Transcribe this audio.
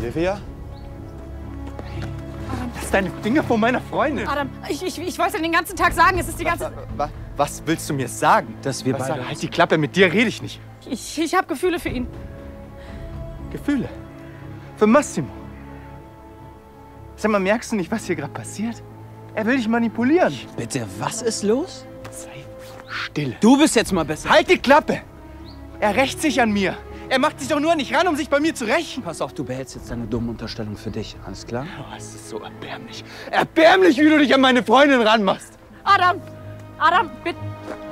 Olivia? Lass deine Finger von meiner Freundin. Adam, ich wollte den ganzen Tag sagen, es ist die ganze... Was willst du mir sagen? Dass wir beide... Halt die Klappe, mit dir rede ich nicht. Ich habe Gefühle für ihn. Gefühle? Für Massimo? Sag mal, merkst du nicht, was hier gerade passiert? Er will dich manipulieren. Bitte, was ist los? Sei still. Du bist jetzt mal besser. Halt die Klappe! Er rächt sich an mir. Er macht sich doch nur nicht ran, um sich bei mir zu rächen. Pass auf, du behältst jetzt deine dumme Unterstellung für dich. Alles klar? Oh, es ist so erbärmlich. Erbärmlich, wie du dich an meine Freundin ranmachst. Adam, bitte.